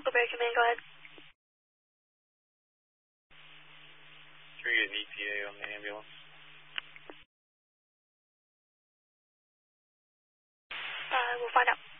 Huckleberry Command, go ahead. Can we get an ETA on the ambulance? We'll find out.